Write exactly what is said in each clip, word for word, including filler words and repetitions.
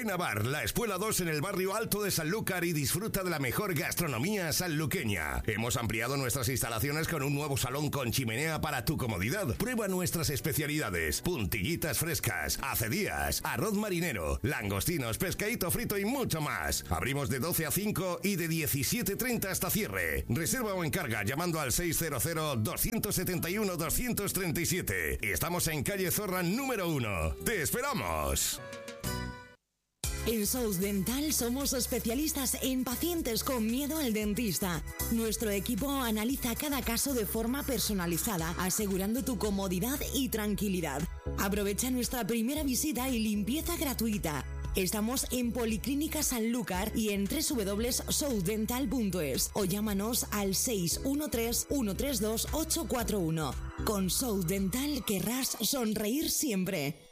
Ven a Bar, la Espuela dos en el barrio Alto de Sanlúcar y disfruta de la mejor gastronomía sanluqueña. Hemos ampliado nuestras instalaciones con un nuevo salón con chimenea para tu comodidad. Prueba nuestras especialidades: puntillitas frescas, acedías, arroz marinero, langostinos, pescadito frito y mucho más. Abrimos de doce a cinco y de diecisiete treinta hasta cierre. Reserva o encarga llamando al seis cero cero, dos siete uno, dos tres siete. Estamos en calle Zorra número uno. ¡Te esperamos! En South Dental somos especialistas en pacientes con miedo al dentista. Nuestro equipo analiza cada caso de forma personalizada, asegurando tu comodidad y tranquilidad. Aprovecha nuestra primera visita y limpieza gratuita. Estamos en Policlínica Sanlúcar y en doble u doble u doble u punto south dental punto es o llámanos al seis uno tres, uno tres dos, ocho cuatro uno. Con South Dental querrás sonreír siempre.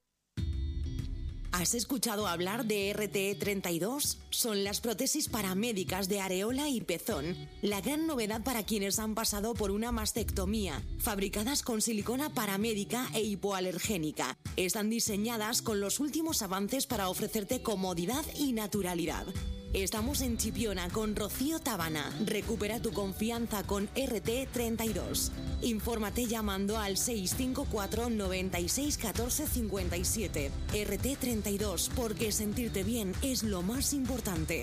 ¿Has escuchado hablar de R T treinta y dos? Son las prótesis paramédicas de areola y pezón. La gran novedad para quienes han pasado por una mastectomía. Fabricadas con silicona paramédica e hipoalergénica. Están diseñadas con los últimos avances para ofrecerte comodidad y naturalidad. Estamos en Chipiona con Rocío Tabana. Recupera tu confianza con R T treinta y dos. Infórmate llamando al seis cinco cuatro, noventa y seis, catorce cincuenta y siete. R T treinta y dos, porque sentirte bien es lo más importante.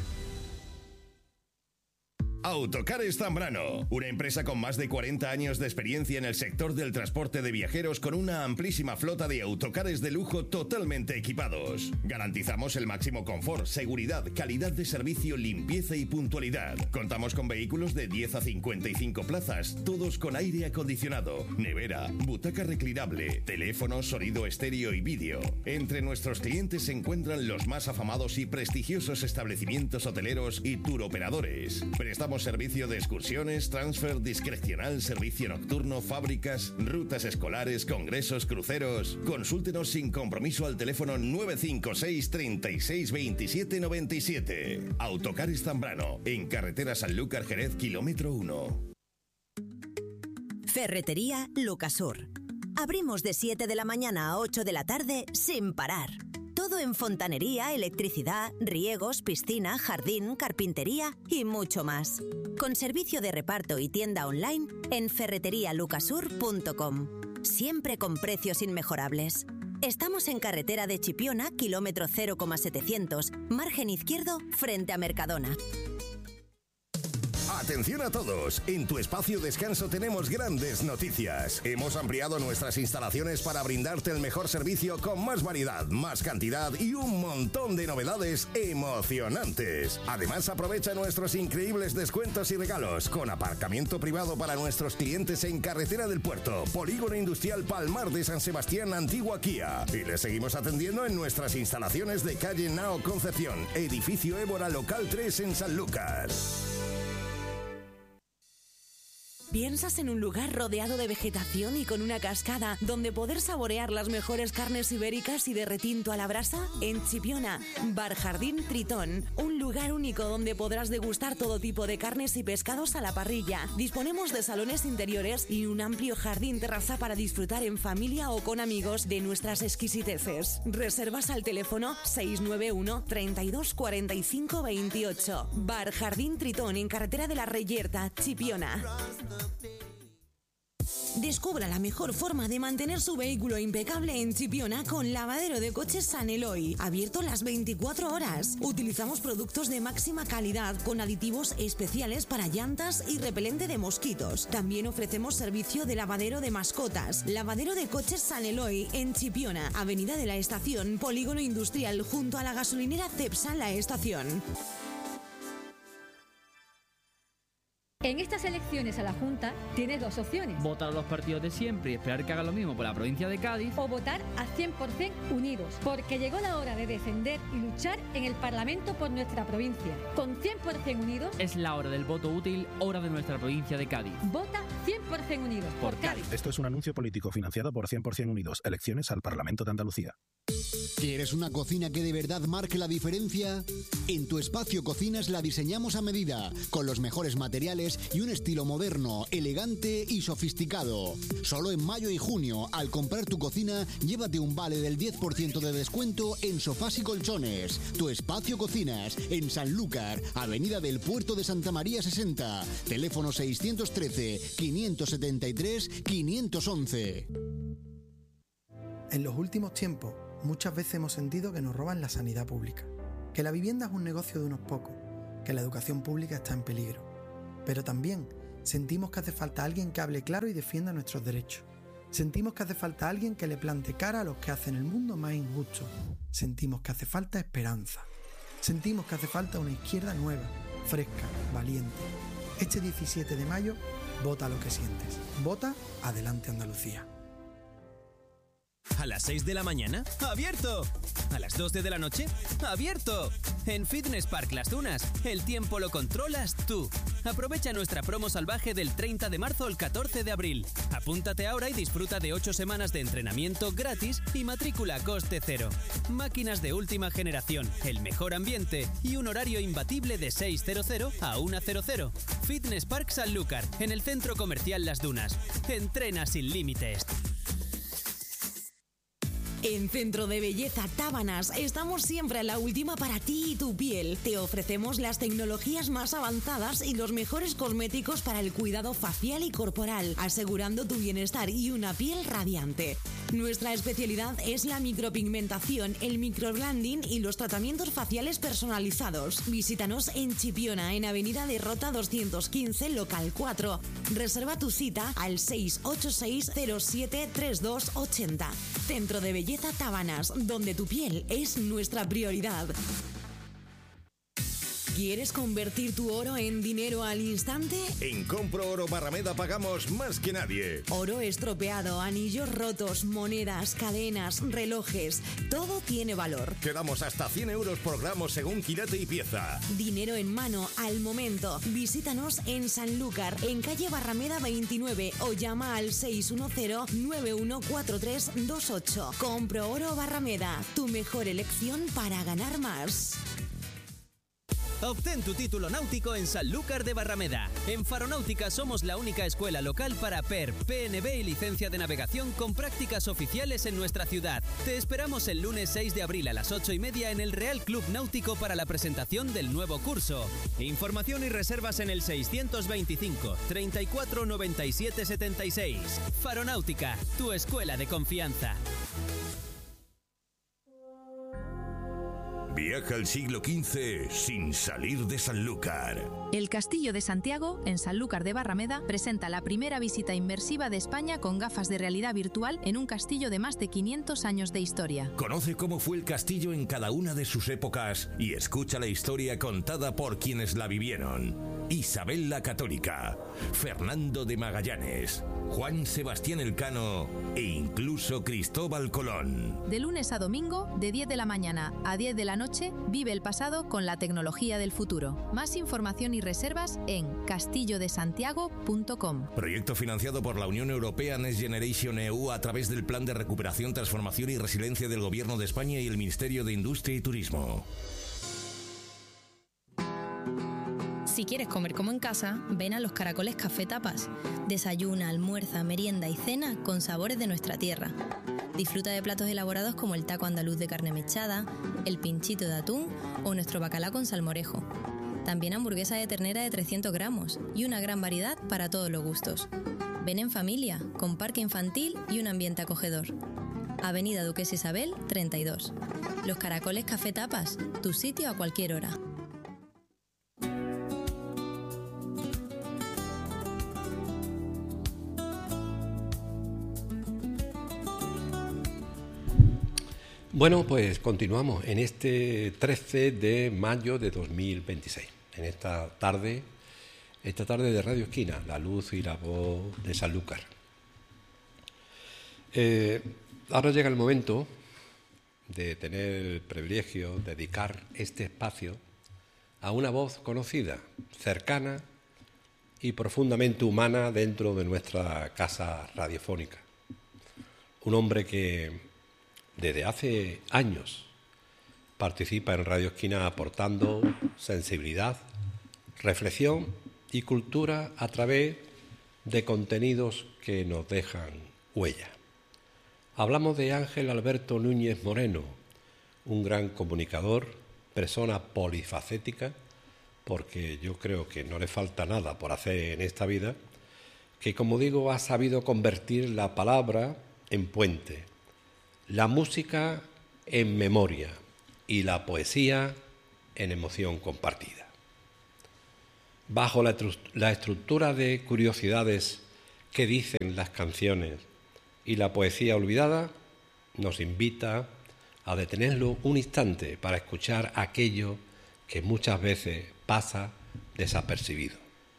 Autocares Zambrano, una empresa con más de cuarenta años de experiencia en el sector del transporte de viajeros con una amplísima flota de autocares de lujo totalmente equipados. Garantizamos el máximo confort, seguridad, calidad de servicio, limpieza y puntualidad. Contamos con vehículos de diez a cincuenta y cinco plazas, todos con aire acondicionado, nevera, butaca reclinable, teléfono, sonido estéreo y vídeo. Entre nuestros clientes se encuentran los más afamados y prestigiosos establecimientos hoteleros y turoperadores. Prestamos servicio de excursiones, transfer discrecional, servicio nocturno, fábricas, rutas escolares, congresos, cruceros. Consúltenos sin compromiso al teléfono nueve cinco seis, treinta y seis, veintisiete noventa y siete. Autocares Zambrano, en carretera Sanlúcar Jerez, kilómetro uno. Ferretería Lucasur. Abrimos de siete de la mañana a ocho de la tarde sin parar. Todo en fontanería, electricidad, riegos, piscina, jardín, carpintería y mucho más. Con servicio de reparto y tienda online en ferretería lucasur punto com. Siempre con precios inmejorables. Estamos en carretera de Chipiona, kilómetro cero coma setecientos, margen izquierdo, frente a Mercadona. Atención a todos, en tu espacio descanso tenemos grandes noticias. Hemos ampliado nuestras instalaciones para brindarte el mejor servicio con más variedad, más cantidad y un montón de novedades emocionantes. Además, aprovecha nuestros increíbles descuentos y regalos con aparcamiento privado para nuestros clientes en Carretera del Puerto, Polígono Industrial Palmar de San Sebastián, Antigua Kia. Y les seguimos atendiendo en nuestras instalaciones de calle Nao Concepción, edificio Évora Local tres en Sanlúcar. ¿Piensas en un lugar rodeado de vegetación y con una cascada donde poder saborear las mejores carnes ibéricas y de retinto a la brasa? En Chipiona, Bar Jardín Tritón, un lugar único donde podrás degustar todo tipo de carnes y pescados a la parrilla. Disponemos de salones interiores y un amplio jardín terraza para disfrutar en familia o con amigos de nuestras exquisiteces. Reservas al teléfono seis nueve uno, treinta y dos, cuarenta y cinco, veintiocho. Bar Jardín Tritón en carretera de la Reyerta, Chipiona. Descubra la mejor forma de mantener su vehículo impecable en Chipiona con Lavadero de Coches San Eloy, abierto las veinticuatro horas. Utilizamos productos de máxima calidad con aditivos especiales para llantas y repelente de mosquitos. También ofrecemos servicio de lavadero de mascotas. Lavadero de Coches San Eloy en Chipiona, Avenida de la Estación, Polígono Industrial, junto a la gasolinera Cepsa La Estación. En estas elecciones a la Junta tienes dos opciones. Votar a los partidos de siempre y esperar que hagan lo mismo por la provincia de Cádiz. O votar a cien por ciento unidos, porque llegó la hora de defender y luchar en el Parlamento por nuestra provincia. Con cien por ciento unidos... Es la hora del voto útil, hora de nuestra provincia de Cádiz. Vota cien por ciento unidos por, por Cádiz. Esto es un anuncio político financiado por cien por ciento Unidos. Elecciones al Parlamento de Andalucía. ¿Quieres una cocina que de verdad marque la diferencia? En Tu Espacio Cocinas la diseñamos a medida, con los mejores materiales y un estilo moderno, elegante y sofisticado. Solo en mayo y junio, al comprar tu cocina, llévate un vale del diez por ciento de descuento en sofás y colchones. Tu Espacio Cocinas, en Sanlúcar, Avenida del Puerto de Santa María sesenta. Teléfono seiscientos trece, quinientos setenta y tres, quinientos once. En los últimos tiempos, muchas veces hemos sentido que nos roban la sanidad pública, que la vivienda es un negocio de unos pocos, que la educación pública está en peligro. Pero también sentimos que hace falta alguien que hable claro y defienda nuestros derechos. Sentimos que hace falta alguien que le plante cara a los que hacen el mundo más injusto. Sentimos que hace falta esperanza. Sentimos que hace falta una izquierda nueva, fresca, valiente. Este diecisiete de mayo, vota lo que sientes. Vota Adelante Andalucía. A las seis de la mañana, ¡abierto! A las doce de la noche, ¡abierto! En Fitness Park Las Dunas, el tiempo lo controlas tú. Aprovecha nuestra promo salvaje del treinta de marzo al catorce de abril. Apúntate ahora y disfruta de ocho semanas de entrenamiento gratis y matrícula a coste cero. Máquinas de última generación, el mejor ambiente y un horario imbatible de seis cero cero a una cero cero. Fitness Park Sanlúcar, en el Centro Comercial Las Dunas. Entrena sin límites. En Centro de Belleza Tábanas estamos siempre a la última para ti y tu piel. Te ofrecemos las tecnologías más avanzadas y los mejores cosméticos para el cuidado facial y corporal, asegurando tu bienestar y una piel radiante. Nuestra especialidad es la micropigmentación, el microblending y los tratamientos faciales personalizados. Visítanos en Chipiona, en Avenida de Rota doscientos quince, local cuatro. Reserva tu cita al seis ocho seis cero siete tres dos ocho cero. Centro de Belleza Tábanas, donde tu piel es nuestra prioridad. ¿Quieres convertir tu oro en dinero al instante? En Compro Oro Barrameda pagamos más que nadie. Oro estropeado, anillos rotos, monedas, cadenas, relojes, todo tiene valor. Te damos hasta cien euros por gramo según quilate y pieza. Dinero en mano, al momento. Visítanos en Sanlúcar, en calle Barrameda veintinueve o llama al seis uno cero nueve uno cuatro tres dos ocho. Compro Oro Barrameda, tu mejor elección para ganar más. Obtén tu título náutico en Sanlúcar de Barrameda. En Faronáutica somos la única escuela local para P E R, P N B y licencia de navegación con prácticas oficiales en nuestra ciudad. Te esperamos el lunes seis de abril a las ocho y media en el Real Club Náutico para la presentación del nuevo curso. Información y reservas en el seiscientos veinticinco, treinta y cuatro, noventa y siete, setenta y seis. Faronáutica, tu escuela de confianza. Viaja al siglo quince sin salir de Sanlúcar. El Castillo de Santiago, en Sanlúcar de Barrameda, presenta la primera visita inmersiva de España con gafas de realidad virtual en un castillo de más de quinientos años de historia. Conoce cómo fue el castillo en cada una de sus épocas y escucha la historia contada por quienes la vivieron. Isabel la Católica, Fernando de Magallanes, Juan Sebastián Elcano e incluso Cristóbal Colón. De lunes a domingo, de diez de la mañana a diez de la noche, vive el pasado con la tecnología del futuro. Más información y reservas en castillo de santiago punto com. Proyecto financiado por la Unión Europea Next Generation E U a través del Plan de Recuperación, Transformación y Resiliencia del Gobierno de España y el Ministerio de Industria y Turismo. Si quieres comer como en casa, ven a Los Caracoles Café Tapas. Desayuna, almuerza, merienda y cena con sabores de nuestra tierra. Disfruta de platos elaborados como el taco andaluz de carne mechada, el pinchito de atún o nuestro bacalao con salmorejo. También hamburguesa de ternera de trescientos gramos y una gran variedad para todos los gustos. Ven en familia, con parque infantil y un ambiente acogedor. Avenida Duquesa Isabel, treinta y dos. Los Caracoles Café Tapas, tu sitio a cualquier hora. Bueno, pues continuamos en este trece de mayo de dos mil veintiséis, en esta tarde, esta tarde de Radio Esquina, la luz y la voz de Sanlúcar. Eh, ahora llega el momento de tener el privilegio de dedicar este espacio a una voz conocida, cercana y profundamente humana dentro de nuestra casa radiofónica. Un hombre que desde hace años participa en Radio Esquina aportando sensibilidad, reflexión y cultura a través de contenidos que nos dejan huella. Hablamos de Ángel Alberto Núñez Moreno, un gran comunicador, persona polifacética, porque yo creo que no le falta nada por hacer en esta vida, que, como digo, ha sabido convertir la palabra en puente, la música en memoria y la poesía en emoción compartida. Bajo la, la estructura de curiosidades que dicen las canciones y la poesía olvidada, nos invita a detenerlo un instante para escuchar aquello que muchas veces pasa desapercibido.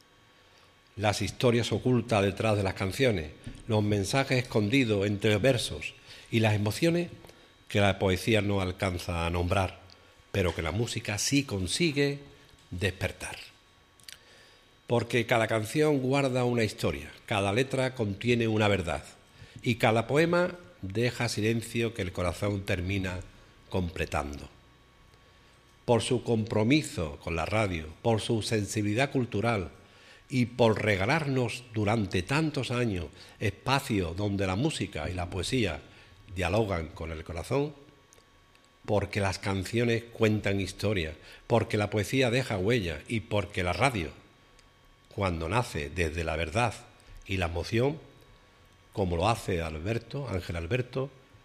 Las historias ocultas detrás de las canciones, los mensajes escondidos entre versos y las emociones que la poesía no alcanza a nombrar, pero que la música sí consigue despertar. Porque cada canción guarda una historia, cada letra contiene una verdad y cada poema deja silencio que el corazón termina completando. Por su compromiso con la radio, por su sensibilidad cultural y por regalarnos durante tantos años espacios donde la música y la poesía dialogan con el corazón, porque las canciones cuentan historias, porque la poesía deja huella y porque la radio, cuando nace desde la verdad y la emoción, como lo hace Alberto, Ángel Alberto,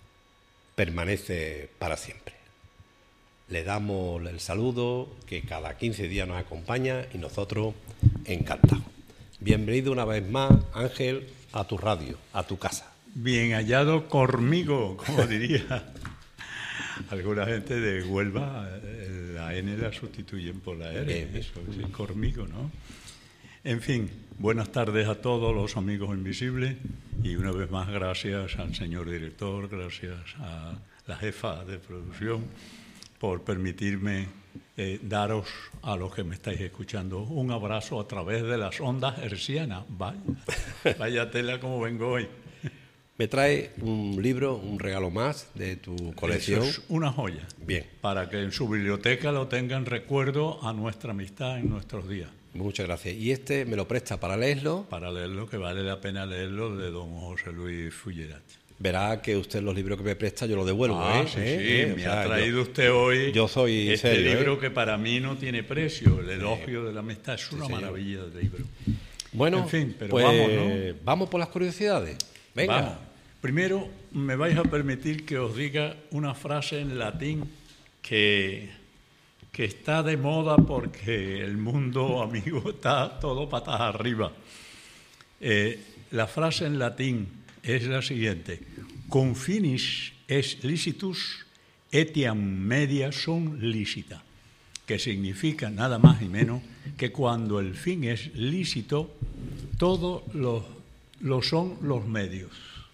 permanece para siempre. Le damos el saludo que cada quince días nos acompaña y nosotros encantados. Bienvenido una vez más, Ángel, a tu radio, a tu casa. Bien hallado conmigo, como diría alguna gente de Huelva, la N la sustituyen por la R, eh, eso, sí, conmigo, ¿no? En fin, buenas tardes a todos los amigos invisibles y una vez más gracias al señor director, gracias a la jefa de producción por permitirme eh, daros a los que me estáis escuchando un abrazo a través de las ondas hercianas. Vaya, vaya tela como vengo hoy. Me trae un libro, un regalo más de tu colección. Eso es una joya. Bien. Para que en su biblioteca lo tengan recuerdo a nuestra amistad en nuestros días. Muchas gracias. ¿Y este me lo presta para leerlo? Para leerlo, que vale la pena leerlo, de don José Luis Fullerat. Verá que usted los libros que me presta yo los devuelvo. Ah, ¿eh? sí, ¿Eh? sí, ¿Eh? me O sea, ha traído yo, usted hoy yo soy este serio, libro ¿eh? que para mí no tiene precio, el elogio de la amistad. Es una sí, maravilla de libro. Bueno, en fin, pero pues vamos, ¿no? Vamos por las curiosidades. Venga. Vamos. Primero, me vais a permitir que os diga una frase en latín que, que está de moda porque el mundo, amigo, está todo patas arriba. Eh, la frase en latín es la siguiente: cum finis est licitus etiam media sunt licita, que significa nada más y menos que cuando el fin es lícito, todos lo, lo son los medios.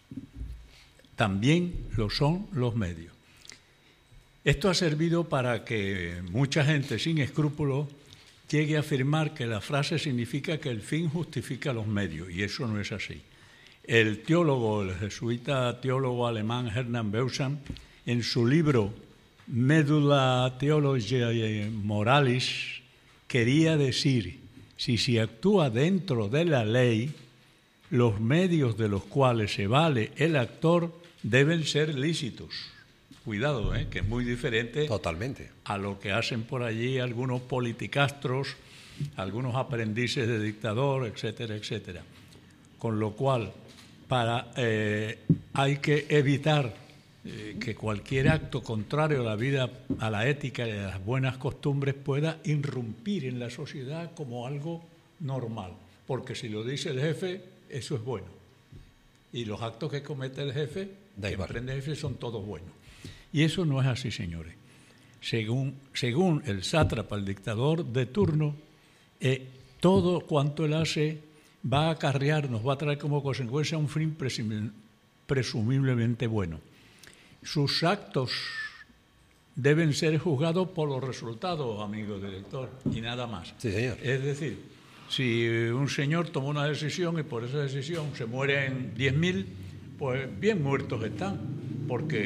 También lo son los medios. Esto ha servido para que mucha gente sin escrúpulos llegue a afirmar que la frase significa que el fin justifica los medios, y eso no es así. El teólogo, el jesuita teólogo alemán Hermann Beusan, en su libro Medulla Theologiae Moralis, quería decir, si se actúa dentro de la ley, los medios de los cuales se vale el actor deben ser lícitos. Cuidado, ¿eh? Que es muy diferente Totalmente. a lo que hacen por allí algunos politicastros, algunos aprendices de dictador, etcétera, etcétera. Con lo cual, para, eh, hay que evitar eh, que cualquier acto contrario a la vida, a la ética y a las buenas costumbres pueda irrumpir en la sociedad como algo normal. Porque si lo dice el jefe, eso es bueno. Y los actos que comete el jefe, Da que igual. emprende el jefe, son todos buenos. Y eso no es así, señores. Según, según el sátrapa, el dictador de turno, eh, todo cuanto él hace va a acarrear, nos va a traer como consecuencia un fin presum- presumiblemente bueno. Sus actos deben ser juzgados por los resultados, amigo director, y nada más. Sí, señor. Es decir, si un señor toma una decisión y por esa decisión se mueren diez mil, pues bien muertos están, porque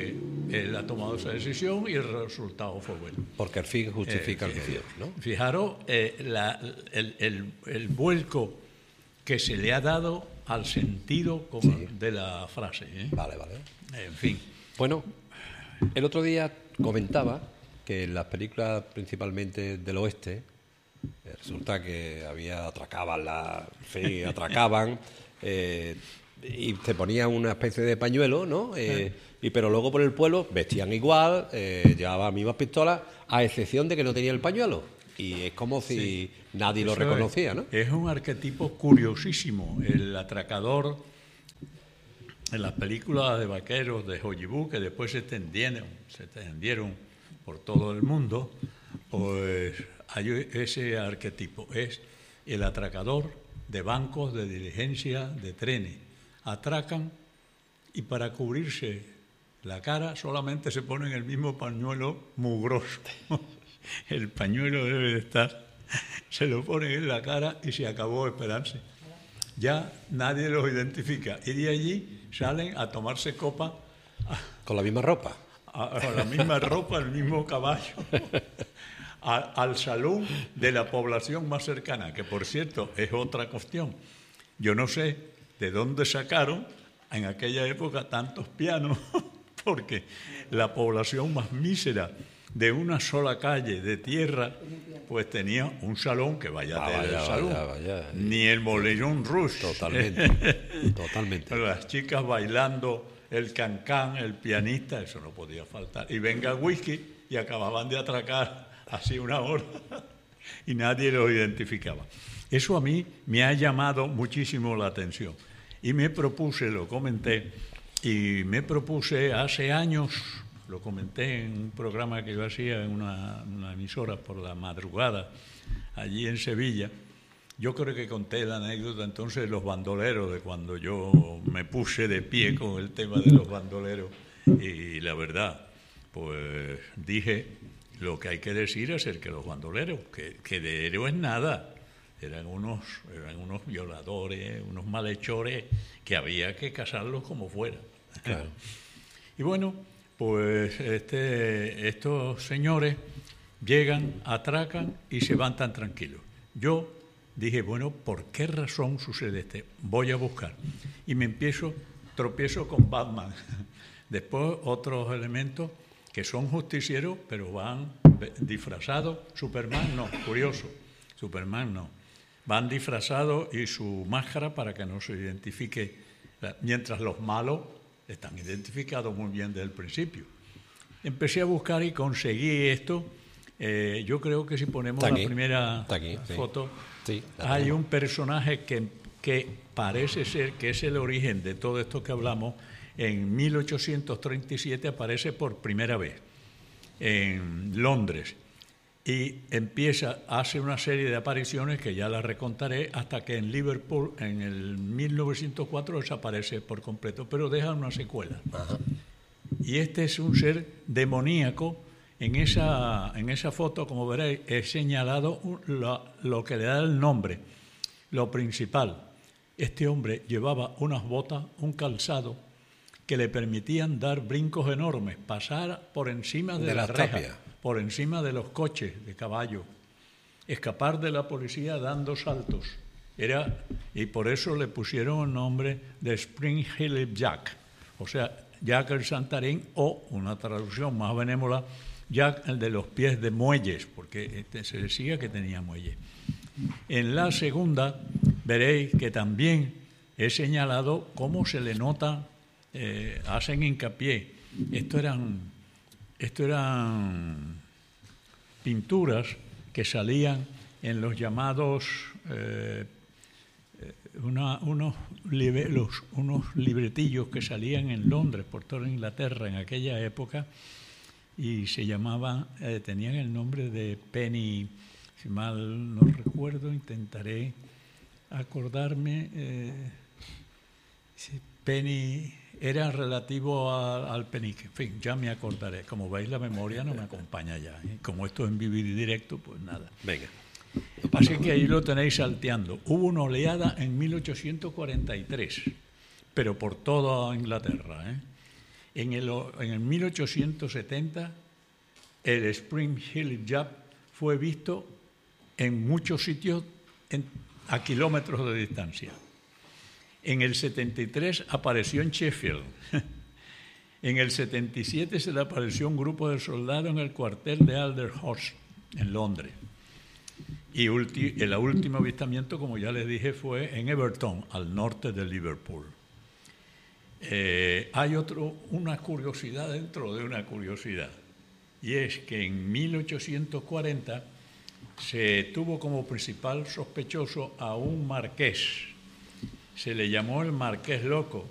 él ha tomado esa decisión y el resultado fue bueno. Porque el fin justifica eh, el medio, ¿no? Fijaros eh, la, el, el, el vuelco que se le ha dado al sentido como sí. de la frase. ¿eh? Vale, vale. En fin. Bueno, el otro día comentaba que en las películas principalmente del oeste eh, resulta que había atracaban la, sí, atracaban eh, y te ponían una especie de pañuelo, ¿no? Eh, y pero luego por el pueblo vestían igual, eh, llevaban las mismas pistolas, a excepción de que no tenía el pañuelo. Y es como si sí. nadie Eso lo reconocía, es, ¿no? Es un arquetipo curiosísimo, el atracador. En las películas de vaqueros de Hollywood, que después se extendieron, se extendieron por todo el mundo, pues hay ese arquetipo, es el atracador de bancos, de diligencia, de trenes. Atracan y para cubrirse la cara solamente se ponen el mismo pañuelo mugroso. El pañuelo debe de estar, se lo ponen en la cara y se acabó esperarse. Ya nadie los identifica. Y de allí salen a tomarse copa. A, ¿Con la misma ropa? A, a la misma ropa, el mismo caballo. A, al salón de la población más cercana, que por cierto es otra cuestión. Yo no sé de dónde sacaron en aquella época tantos pianos, porque la población más mísera de una sola calle de tierra, pues tenía un salón que vaya ah, a tener vaya, el salón. Vaya, vaya. Ni el Moulin Rouge. Totalmente, totalmente. Las chicas bailando el cancán, el pianista, eso no podía faltar. Y venga whisky y acababan de atracar así una hora y nadie los identificaba. Eso a mí me ha llamado muchísimo la atención. Y me propuse, lo comenté, y me propuse hace años... Lo comenté en un programa que yo hacía en una, una emisora por la madrugada, allí en Sevilla. Yo creo que conté la anécdota entonces de los bandoleros, de cuando yo me puse de pie con el tema de los bandoleros. Y la verdad, pues dije lo que hay que decir acerca de los bandoleros, que, que de héroes nada. Eran unos, eran unos violadores, unos malhechores que había que casarlos como fuera. Claro. Y bueno... Pues este, estos señores llegan, atracan y se van tan tranquilos. Yo dije, bueno, ¿por qué razón sucede esto? Voy a buscar. Y me empiezo, tropiezo con Batman. Después otros elementos que son justicieros, pero van disfrazados. Superman no, curioso, Superman no. Van disfrazados y su máscara para que no se identifique, mientras los malos están identificados muy bien desde el principio. Empecé a buscar y conseguí esto. Eh, yo creo que si ponemos aquí, la primera aquí, foto, sí. Sí, hay tengo. un personaje que, que parece ser que es el origen de todo esto que hablamos. En mil ochocientos treinta y siete aparece por primera vez en Londres y empieza, hace una serie de apariciones que ya las recontaré, hasta que en Liverpool en el mil novecientos cuatro desaparece por completo, pero deja una secuela. Ajá. Y este es un ser demoníaco. En esa, en esa foto, como veréis, he señalado lo, lo que le da el nombre, lo principal. Este hombre llevaba unas botas, un calzado, que le permitían dar brincos enormes, pasar por encima de, de la reja, tapia. Por encima de los coches de caballo, escapar de la policía dando saltos. Era, y por eso le pusieron el nombre de Spring Heel Jack, o sea, Jack el Santarín, o una traducción más benévola, Jack el de los pies de muelles, porque este se decía que tenía muelles. En la segunda veréis que también he señalado cómo se le nota, eh, hacen hincapié. Esto eran, esto eran pinturas que salían en los llamados eh, una, unos, libre, los, unos libretillos que salían en Londres, por toda Inglaterra en aquella época, y se llamaban, eh, tenían el nombre de Penny, si mal no recuerdo, intentaré acordarme, eh, Penny era relativo a, al penique, en fin, ya me acordaré. Como veis, la memoria no me acompaña ya, ¿eh? Como esto es en vivir directo, pues nada. Venga. Así que ahí lo tenéis salteando. Hubo una oleada en mil ochocientos cuarenta y tres, pero por toda Inglaterra, ¿eh? En el, en el mil ochocientos setenta, el Spring Hill Jab fue visto en muchos sitios en, a kilómetros de distancia. En el setenta y tres apareció en Sheffield. En el setenta y siete se le apareció un grupo de soldados en el cuartel de Aldershot, en Londres. Y ulti, el último avistamiento, como ya les dije, fue en Everton, al norte de Liverpool. Eh, hay otro, una curiosidad dentro de una curiosidad, y es que en mil ochocientos cuarenta se tuvo como principal sospechoso a un marqués. Se le llamó el Marqués Loco,